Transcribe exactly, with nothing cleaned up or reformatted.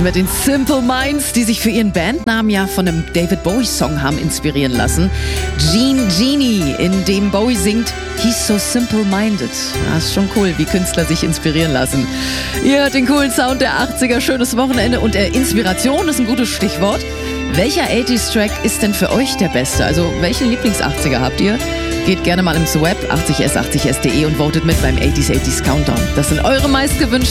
mit den Simple Minds, die sich für ihren Bandnamen ja von einem David Bowie-Song haben inspirieren lassen. Gene Genie, in dem Bowie singt, He's so simple-minded. Das ist schon cool, wie Künstler sich inspirieren lassen. Ihr hört den coolen Sound der achtziger, schönes Wochenende und äh, Inspiration ist ein gutes Stichwort. Welcher achtziger-Track ist denn für euch der beste? Also welche Lieblings-achtziger habt ihr? Geht gerne mal ins Web achtzig s achtzig s punkt de und votet mit beim achtziger achtziger Countdown. Das sind eure meistgewünschten